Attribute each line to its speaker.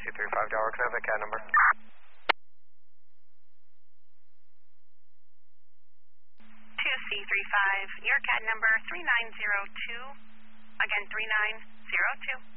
Speaker 1: 2C35 Delaware, can I have that CAD number?
Speaker 2: 2C35, your CAD number 3902, again 3902.